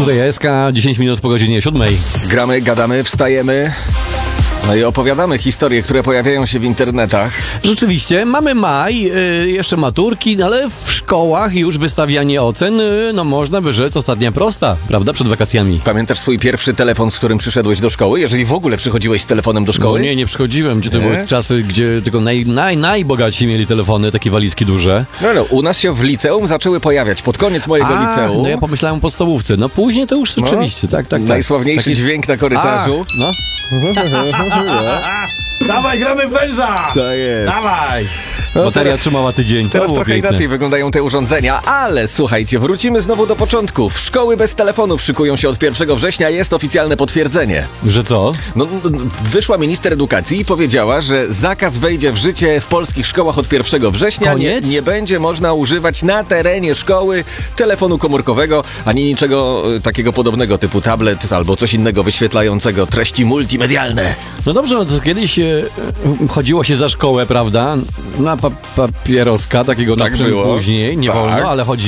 Tutaj ASK, 10 minut po godzinie 7. Gramy, gadamy, wstajemy. No i opowiadamy historie, które pojawiają się w internetach. Rzeczywiście, mamy maj, jeszcze maturki, ale w szkołach już wystawianie ocen, no można by rzec ostatnia prosta, prawda, przed wakacjami. Pamiętasz swój pierwszy telefon, z którym przyszedłeś do szkoły? Jeżeli w ogóle przychodziłeś z telefonem do szkoły? No nie przychodziłem, gdzie to były czasy, gdzie tylko najbogatsi mieli telefony, takie walizki duże. No, u nas się w liceum zaczęły pojawiać, pod koniec mojego liceum. No ja pomyślałem o podstawówce, no później to już rzeczywiście, tak. Najsławniejszy dźwięk na korytarzu. No. Dawaj, gramy w węża! Tak jest. Dawaj! No Bateria trzymała tydzień. Teraz trochę piękne. inaczej wyglądają te urządzenia, ale słuchajcie, wrócimy znowu do początków. Szkoły bez telefonów szykują się od 1 września, jest oficjalne potwierdzenie. Że co? No, wyszła minister edukacji i powiedziała, że zakaz wejdzie w życie w polskich szkołach od 1 września. Nie będzie można używać na terenie szkoły telefonu komórkowego, ani niczego takiego podobnego typu tablet albo coś innego wyświetlającego treści multimedialne. No dobrze, no to kiedyś chodziło się za szkołę, prawda? Na papieroska, takiego Tak na czym było. później, nie Tak. wolno, ale chodzi